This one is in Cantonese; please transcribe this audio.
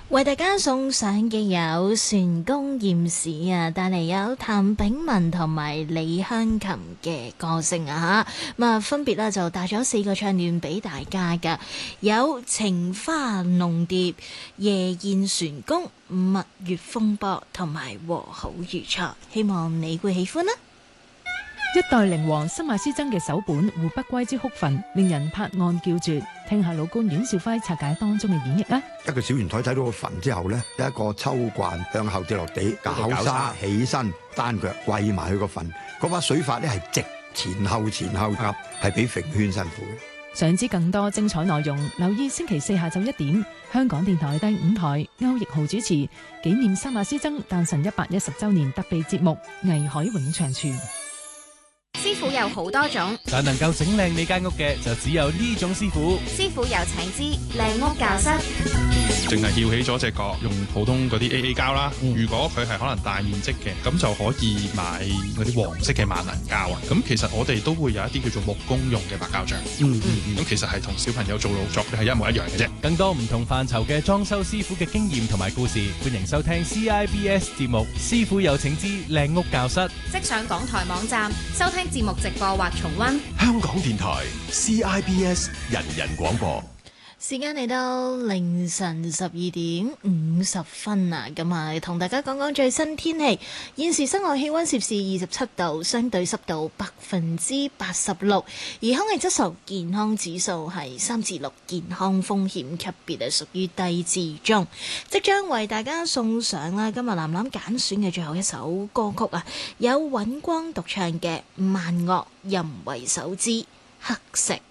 為大家送上嘅有船公驗市啊，帶嚟有譚炳文同埋李香琴嘅歌聲啊嚇，咁啊分別咧就帶咗4個唱段俾大家噶，有情花弄蝶、夜宴船公、蜜月風波同埋和好如初，希望你會喜歡啦。 一代靈王新馬師曾嘅首本《胡不歸之哭墳》令人拍案叫絕，聽下老官阮兆輝拆解當中嘅演繹啦。 一個小圓台睇到個墳之後呢，有一個秋慣向後跌落地，搞沙起身，單腳跪埋去個墳，嗰把水法呢係直前後夾，係比揈圈辛苦嘅。 想知更多精彩內容，留意星期4下晝1點，香港電台第5台歐奕豪主持紀念新馬師曾誕辰110週年特備節目《藝海永長存》。 師傅有好多種， 但能夠整靚你間屋嘅就只有呢種師傅。 師傅有請之靚屋教室， 淨係翹起咗隻角，用普通嗰啲 AA 膠啦。如果佢係可能大面積嘅，咁就可以買嗰啲黃色嘅萬能膠啊。咁其實我哋都會有一啲叫做木工用嘅白膠漿。咁其實係同小朋友做勞作係一模一樣嘅啫。 更多唔同範疇嘅裝修師傅嘅經驗同埋故事，歡迎收聽 CIBS 節目《師傅有請之靚屋教室》， 即上港台網站收聽節目直播或重溫。 香港電台 CIBS 人人廣播。 時間嚟到凌晨12:50啊，咁啊，同大家講講最新天氣。現時室外氣溫攝氏27度，相對濕度86%，而空氣質素健康指數係3至6，健康風險級別係屬於低至中。即將為大家送上啦，今日藍藍揀選嘅最後一首歌曲啊，有尹光獨唱嘅《萬惡人為首之黑石》。